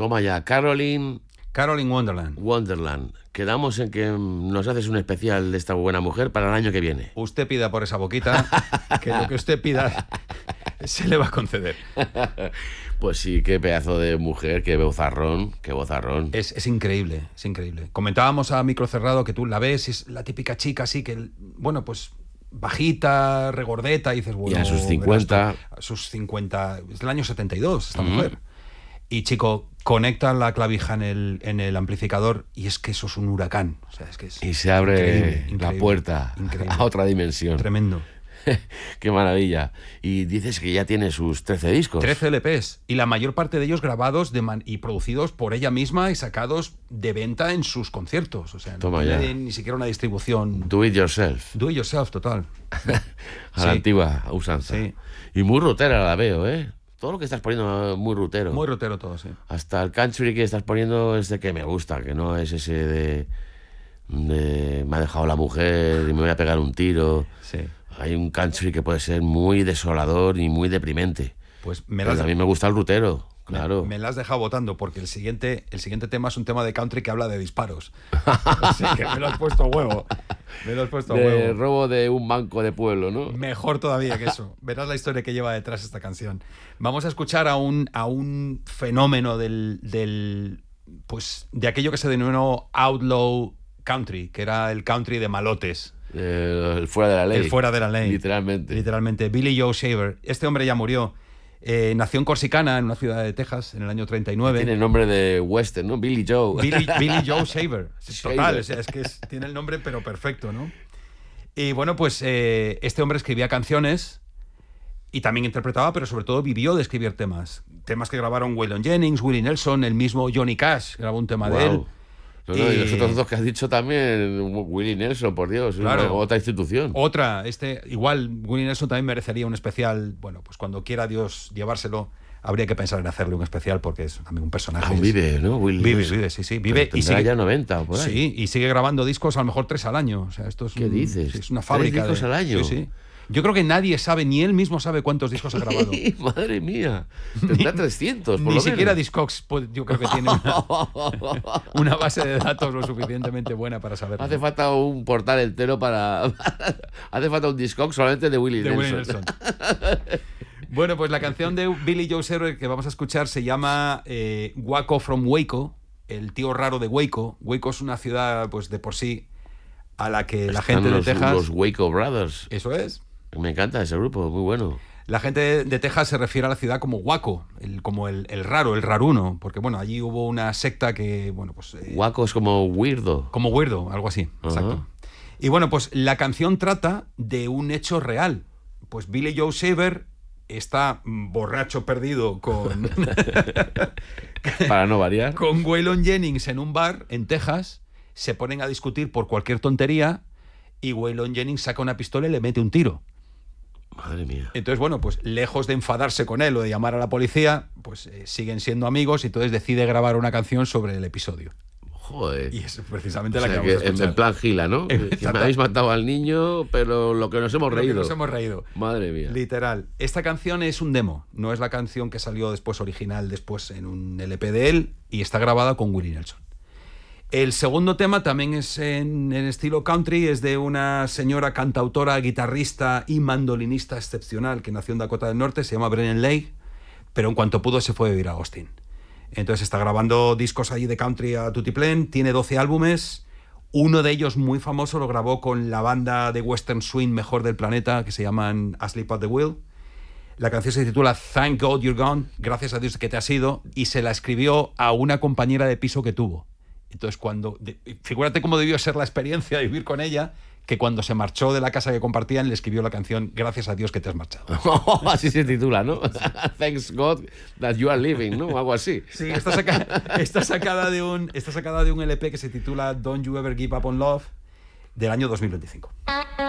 Toma ya, Caroline Wonderland. Quedamos en que nos haces un especial de esta buena mujer para el año que viene. Usted pida por esa boquita, que lo que usted pida se le va a conceder. Pues sí, qué pedazo de mujer, qué vozarrón. Es increíble, es increíble. Comentábamos a micro cerrado que tú la ves, es la típica chica así que, bueno, pues bajita, regordeta, y dices, bueno... Y a sus 50... A sus 50... Es del año 72, esta mujer. Y, chico, conecta la clavija en el amplificador y es que eso es un huracán. O sea, es que es y se abre increíble, la puerta a otra dimensión. Tremendo. Qué maravilla. Y dices que ya tiene sus 13 discos. 13 LPs. Y la mayor parte de ellos grabados y producidos por ella misma y sacados de venta en sus conciertos. O sea, Toma no ya. tiene ni siquiera una distribución. Do it yourself. Do it yourself, total. A la antigua usanza. Sí. Y muy rutera la veo, ¿eh? Todo lo que estás poniendo muy rutero. Muy rutero todo, sí. Hasta el country que estás poniendo es de que me gusta, que no es ese de me ha dejado la mujer y me voy a pegar un tiro. Sí. Hay un country que puede ser muy desolador y muy deprimente. Pues Pero también me gusta el rutero, claro. Me la has dejado votando porque el siguiente tema es un tema de country que habla de disparos. Así que me lo has puesto a huevo. De robo de un banco de pueblo, ¿no? Mejor todavía que eso. Verás la historia que lleva detrás esta canción. Vamos a escuchar a un fenómeno pues de aquello que se denominó outlaw country, que era el country de malotes. El fuera de la ley. El fuera de la ley. Literalmente. Billy Joe Shaver. Este hombre ya murió. Nació en Corsicana, en una ciudad de Texas, en el año 39. Tiene el nombre de western, ¿no? Billy Joe. Billy Joe Shaver. Total, es que tiene el nombre pero perfecto, ¿no? Y bueno, pues este hombre escribía canciones y también interpretaba, pero sobre todo vivió de escribir temas. Temas que grabaron Waylon Jennings, Willie Nelson, el mismo Johnny Cash grabó un tema de él. No, y los otros dos que has dicho también, Willie Nelson, por Dios, claro, otra institución. Igual Willie Nelson también merecería un especial. Bueno, pues cuando quiera Dios llevárselo, habría que pensar en hacerle un especial porque es también un personaje. Aún vive, ¿no? Vive, sí. Vive y sigue ya 90 o por ahí. Sí, y sigue grabando discos a lo mejor 3 al año. O sea, esto es ¿Qué dices? Sí, es una fábrica. 3 discos al año. Sí. Yo creo que nadie sabe, ni él mismo sabe cuántos discos ha grabado. Madre mía. Tendrá 300, por Ni lo siquiera menos. Discogs, yo creo que tiene una base de datos lo suficientemente buena para saberlo. Hace falta un portal entero para... Hace falta un Discogs solamente de Willie Nelson. Bueno, pues la canción de Billy Joe Shaver que vamos a escuchar se llama Waco from Waco, el tío raro de Waco. Waco es una ciudad, pues de por sí, a la que la gente de Texas... Los Waco Brothers. Eso es. Me encanta ese grupo, muy bueno. La gente de Texas se refiere a la ciudad como Waco, como el raro, el raruno, porque bueno, allí hubo una secta que, bueno, pues... Waco es como weirdo. Como weirdo, algo así, exacto. Y bueno, pues la canción trata de un hecho real. Pues Billy Joe Shaver está borracho perdido con... Para no variar. Con Waylon Jennings en un bar en Texas, se ponen a discutir por cualquier tontería y Waylon Jennings saca una pistola y le mete un tiro. Madre mía. Entonces, bueno, pues lejos de enfadarse con él o de llamar a la policía, pues siguen siendo amigos y entonces decide grabar una canción sobre el episodio. Joder. Y es precisamente o sea, la que vamos a escuchar. En plan Gila, ¿no? Que me habéis matado al niño, pero lo que nos hemos reído. Madre mía. Literal. Esta canción es un demo. No es la canción que salió después original, después en un LP de él, y está grabada con Willie Nelson. El segundo tema también es en estilo country, es de una señora cantautora, guitarrista y mandolinista excepcional que nació en Dakota del Norte, se llama Brennan Lake, pero en cuanto pudo se fue a vivir a Austin. Entonces está grabando discos allí de country a tutiplén, tiene 12 álbumes, uno de ellos muy famoso lo grabó con la banda de western swing mejor del planeta que se llaman Asleep at the Wheel. La canción se titula Thank God You're Gone, gracias a Dios que te has ido, y se la escribió a una compañera de piso que tuvo. Entonces, figúrate cómo debió ser la experiencia de vivir con ella, que cuando se marchó de la casa que compartían le escribió la canción Gracias a Dios que te has marchado. Así se titula, ¿no? Thanks God that you are leaving, ¿no? Algo así. Sí, está sacada de un LP que se titula Don't You Ever Give Up on Love, del año 2025.